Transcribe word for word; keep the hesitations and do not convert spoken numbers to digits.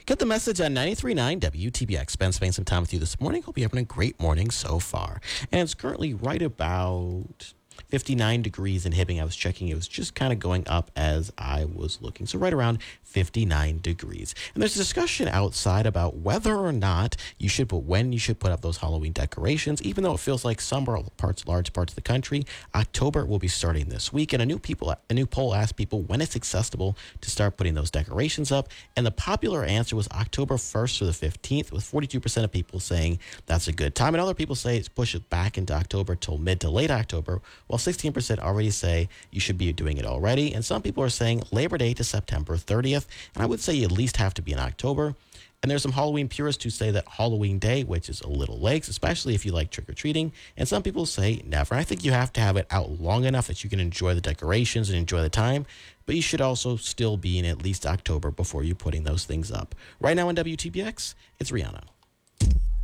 Get the message on ninety-three point nine W T B X. Ben spending some time with you this morning. Hope you're having a great morning so far. And it's currently right about fifty-nine degrees in Hibbing. I was checking. It was just kind of going up as I was looking. So right around fifty-nine degrees. And there's a discussion outside about whether or not you should put, when you should put up those Halloween decorations, even though it feels like some parts, large parts of the country, October will be starting this week. And a new people, a new poll asked people when it's acceptable to start putting those decorations up. And the popular answer was October first or the fifteenth, with forty-two percent of people saying that's a good time. And other people say it's push it back into October till mid to late October, while sixteen percent already say you should be doing it already. And some people are saying Labor Day to September thirtieth. And I would say you at least have to be in October. And there's some Halloween purists who say that Halloween Day, which is a little late, especially if you like trick-or-treating. And some people say never. I think you have to have it out long enough that you can enjoy the decorations and enjoy the time. But you should also still be in at least October before you're putting those things up. Right now on W T B X, it's Rihanna.